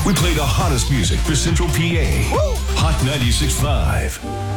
We play the hottest music for Central PA. Woo! Hot 96.5.